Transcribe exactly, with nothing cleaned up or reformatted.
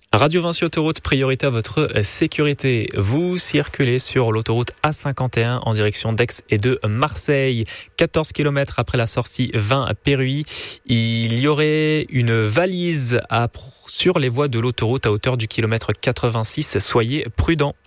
Radio Vinci Autoroute, priorité à votre sécurité. Vous circulez sur l'autoroute A cinquante et un en direction d'Aix et de Marseille. quatorze kilomètres après la sortie vingt Péruy, il y aurait une valise à, sur les voies de l'autoroute à hauteur du kilomètre quatre-vingt-six. Soyez prudents.